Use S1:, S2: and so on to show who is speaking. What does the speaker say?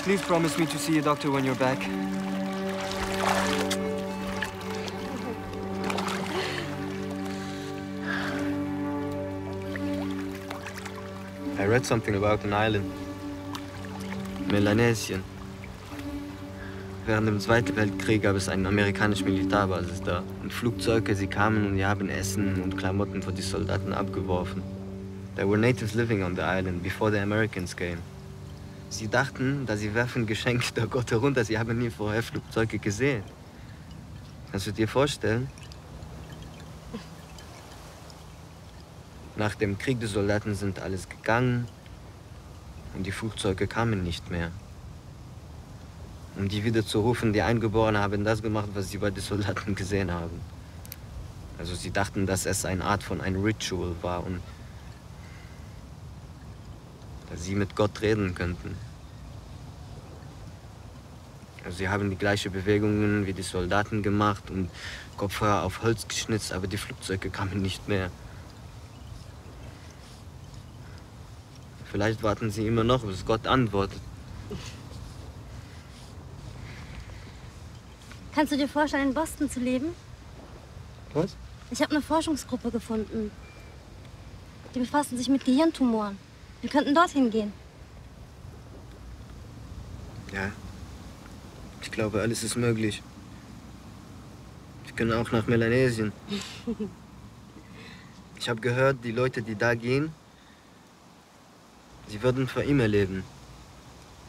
S1: Please promise me to see a doctor when you're back.
S2: I read something about an island. Melanesien. Während dem Zweiten Weltkrieg gab es eine amerikanische Militärbasis da. Und Flugzeuge, sie kamen und die haben Essen und Klamotten für die Soldaten abgeworfen. There were natives living on the island before the Americans came. Sie dachten, dass sie werfen Geschenke der Gott herunter. Sie haben nie vorher Flugzeuge gesehen. Kannst du dir vorstellen? Nach dem Krieg, die Soldaten sind alles gegangen und die Flugzeuge kamen nicht mehr. Um die wieder zu rufen, die Eingeborenen haben das gemacht, was sie bei den Soldaten gesehen haben. Also sie dachten, dass es eine Art von ein Ritual war und dass sie mit Gott reden könnten. Also sie haben die gleichen Bewegungen wie die Soldaten gemacht und Kopfhörer auf Holz geschnitzt, aber die Flugzeuge kamen nicht mehr. Vielleicht warten sie immer noch, bis Gott antwortet.
S3: Kannst du dir vorstellen, in Boston zu leben?
S2: Was?
S3: Ich habe eine Forschungsgruppe gefunden. Die befassen sich mit Gehirntumoren. Wir könnten dorthin gehen.
S2: Ja. Ich glaube, alles ist möglich. Wir können auch nach Melanesien. Ich habe gehört, die Leute, die da gehen, sie würden für immer leben.